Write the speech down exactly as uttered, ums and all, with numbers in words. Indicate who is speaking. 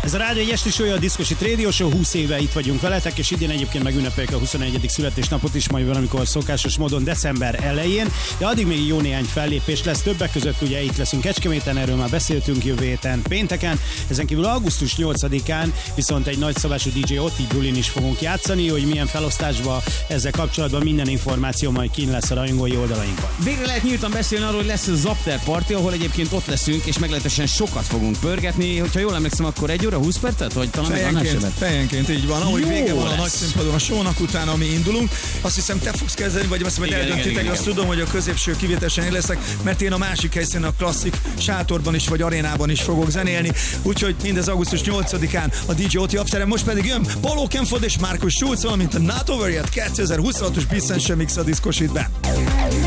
Speaker 1: Ez a Rádió egy esti show, a Diszkosi Radio Show, húsz éve itt vagyunk veletek, és idén egyébként megünnepeljük a huszonegyedik születésnapot is, majd valamikor szokásos módon december elején, de addig még jó néhány fellépés lesz, többek között ugye itt leszünk Kecskeméten, erről már beszéltünk jövő héten pénteken, ezen kívül augusztus nyolcadikán viszont egy nagyszabású dé dzsé Oti bulin is fogunk játszani, hogy milyen felosztásban ezzel kapcsolatban minden információ majd kín lesz a rajongói oldalainkon.
Speaker 2: Végre lehet nyíltan beszélni arról, hogy lesz az After Party, ahol egyébként ott leszünk, és meglehetősen sokat fogunk pörgetni. Hogyha jól emlékszem, akkor egy óra húsz percet, vagy talán
Speaker 3: fejenként, fejenként, így van. Ahogy
Speaker 2: jó
Speaker 3: vége van
Speaker 2: lesz.
Speaker 3: a nagy színpadon a show-nak, utána mi indulunk. Azt hiszem, te fogsz kezdeni, vagy azt majd eldöntitek, azt tudom, hogy a középső kivételesen én leszek, mert én a másik helyszínen a klasszik sátorban is, vagy arénában is fogok zenélni. Úgyhogy mindez augusztus nyolcadikán a dé dzsé Oti After. Most pedig jön Paul Oakenfold és Markus Schulz, valamint a Not Over Yet kétezer-huszonhatos Bissensche Mix a Diszkositben.